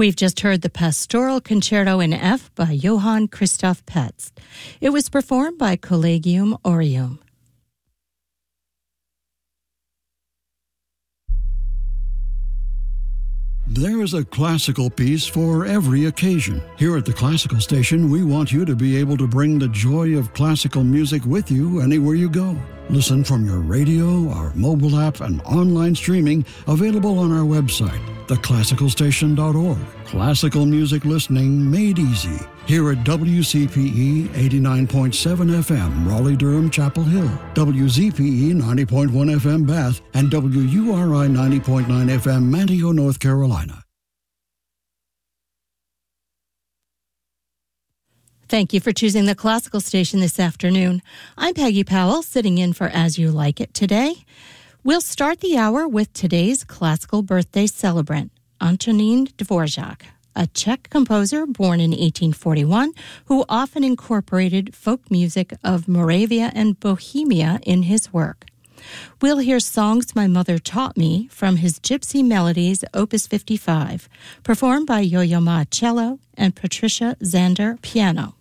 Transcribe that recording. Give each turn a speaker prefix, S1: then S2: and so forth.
S1: We've just heard the Pastoral Concerto in F by Johann Christoph Petz. It was performed by Collegium Orium.
S2: There is a classical piece for every occasion. Here at the Classical Station, we want you to be able to bring the joy of classical music with you anywhere you go. Listen from your radio, our mobile app, and online streaming available on our website, theclassicalstation.org. Classical music listening made easy. Here at WCPE 89.7 FM, Raleigh-Durham, Chapel Hill, WZPE 90.1 FM, Bath, and WURI 90.9 FM, Manteo, North Carolina.
S1: Thank you for choosing the Classical Station this afternoon. I'm Peggy Powell, sitting in for As You Like It today. We'll start the hour with today's classical birthday celebrant, Antonín Dvořák, a Czech composer born in 1841 who often incorporated folk music of Moravia and Bohemia in his work. We'll hear Songs My Mother Taught Me from his Gypsy Melodies, Opus 55, performed by Yo-Yo Ma cello and Patricia Zander piano.